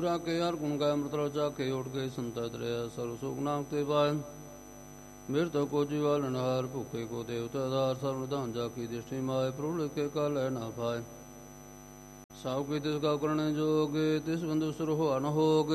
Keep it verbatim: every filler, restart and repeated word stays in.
ਕੇ ਹਰ ਗੁਣ ਗਾਇ ਅੰਮ੍ਰਿਤ ਰਸ ਚਾਖੇ ਉੱਠ ਕੇ ਸੰਤੈ ਤਰਿਆ ਸਰਬ ਸੁਖ ਨਾਮ ਤੇ ਪਾਇ ਮਿਰਤ ਕੋ ਜੀਵਾਲਨ ਹਾਰ ਭੁਖੇ ਕੋ ਦੇਵਤਾ ਆਧਾਰ ਸਰਬ ਨਿਧਾਨ ਜਾ ਕੀ ਦ੍ਰਿਸ਼ਟੀ ਮਾਇ ਪ੍ਰਭੂ ਲਿਖੇ ਕਾ ਲੈ ਨਾ ਪਾਇ ਸਾਉ ਕੀ ਤਿਸ ਕਾ ਕਰਣ ਜੋਗ ਤਿਸ ਬੰਧੂ ਸੁਰ ਹੋਆ ਨ ਹੋਗ